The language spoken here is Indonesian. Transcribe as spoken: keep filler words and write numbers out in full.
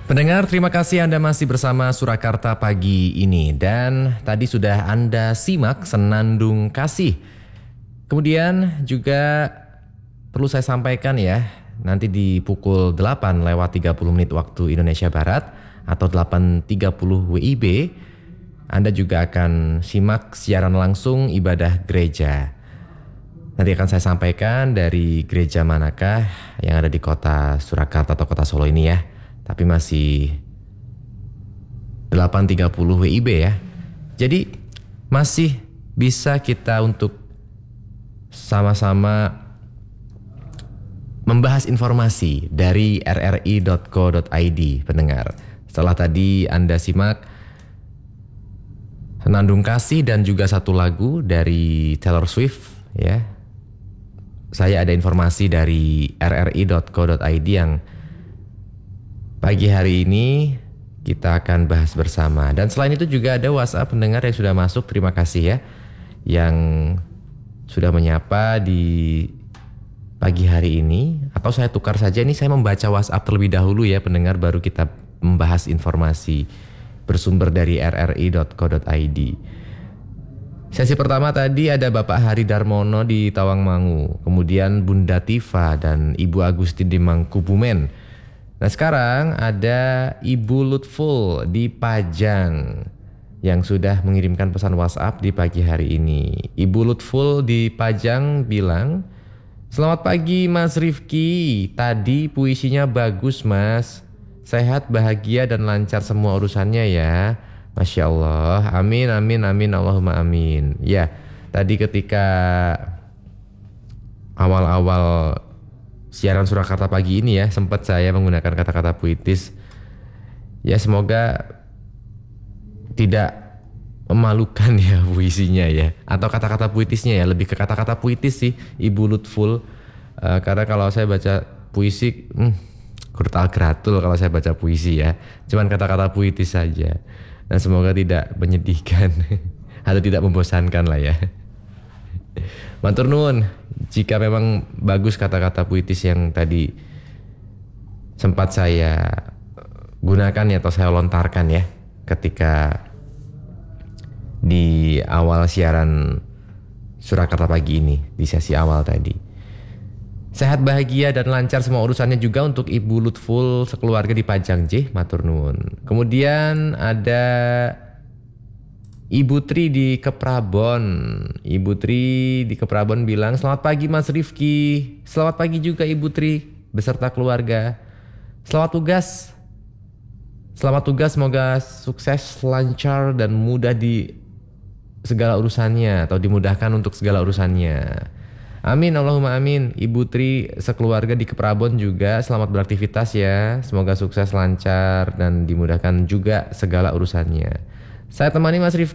Pendengar, terima kasih Anda masih bersama Surakarta pagi ini. Dan tadi sudah Anda simak Senandung Kasih. Kemudian juga perlu saya sampaikan ya, nanti di pukul delapan lewat tiga puluh menit waktu Indonesia Barat atau delapan tiga puluh W I B, Anda juga akan simak siaran langsung ibadah gereja. Nanti akan saya sampaikan dari gereja manakah yang ada di kota Surakarta atau kota Solo ini ya. Tapi masih delapan tiga puluh W I B ya. Jadi masih bisa kita untuk sama-sama membahas informasi dari r r i dot co dot i d, pendengar. Setelah tadi Anda simak Senandung Kasih dan juga satu lagu dari Taylor Swift ya. Saya ada informasi dari r r i dot co dot i d yang pagi hari ini kita akan bahas bersama. Dan selain itu juga ada WhatsApp pendengar yang sudah masuk. Terima kasih ya, yang sudah menyapa di pagi hari ini. Atau saya tukar saja, ini saya membaca WhatsApp terlebih dahulu ya pendengar, baru kita membahas informasi bersumber dari r r i dot co dot i d. Sesi pertama tadi ada Bapak Hari Darmono di Tawangmangu, kemudian Bunda Tifa dan Ibu Agustin di Mangkubumen. Nah sekarang ada Ibu Lutful di Pajang yang sudah mengirimkan pesan WhatsApp di pagi hari ini. Ibu Lutful di Pajang bilang, "Selamat pagi Mas Rifki, tadi puisinya bagus Mas. Sehat, bahagia dan lancar semua urusannya ya. Masya Allah, amin amin amin Allahumma amin." Ya, tadi ketika awal-awal siaran Surakarta pagi ini ya, sempat saya menggunakan kata-kata puitis. Ya semoga tidak memalukan ya puisinya ya, atau kata-kata puitisnya ya, lebih ke kata-kata puitis sih Ibu Lutful. Uh, karena kalau saya baca puisi, hmm, kurtal gratul kalau saya baca puisi ya, cuman kata-kata puitis saja. Dan semoga tidak menyedihkan atau tidak membosankan lah ya. Matur nuwun, jika memang bagus kata-kata puitis yang tadi sempat saya gunakan ya, atau saya lontarkan ya ketika di awal siaran Surakarta pagi ini, di sesi awal tadi. Sehat, bahagia dan lancar semua urusannya juga untuk Ibu Lutful sekeluarga di Pajang J, matur nuwun. Kemudian ada Ibu Tri di Keprabon. Ibu Tri di Keprabon bilang, "Selamat pagi Mas Rifki." Selamat pagi juga Ibu Tri beserta keluarga. Selamat tugas. Selamat tugas, semoga sukses, lancar dan mudah di segala urusannya, atau dimudahkan untuk segala urusannya. Amin Allahumma amin. Ibu Tri sekeluarga di Keprabon juga selamat beraktivitas ya. Semoga sukses, lancar dan dimudahkan juga segala urusannya. Saya temani Mas Rifki